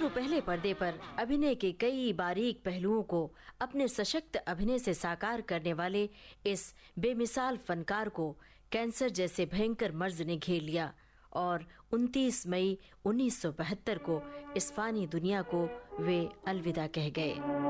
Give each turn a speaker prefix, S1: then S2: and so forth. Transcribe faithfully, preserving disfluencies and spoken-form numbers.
S1: शुरू पहले पर्दे पर अभिनय के कई बारीक पहलुओं को अपने सशक्त अभिनय से साकार करने वाले इस बेमिसाल फनकार को कैंसर जैसे भयंकर मर्ज ने घेर लिया और उनतीस मई उन्नीस सौ बहत्तर को इस फानी दुनिया को वे अलविदा कह गए।